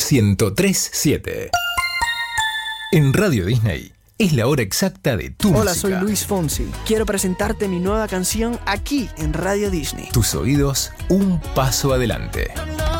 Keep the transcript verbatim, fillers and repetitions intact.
ciento tres punto siete. En Radio Disney es la hora exacta de tu Hola, música. soy Luis Fonsi. Quiero presentarte mi nueva canción aquí en Radio Disney. Tus oídos, un paso adelante.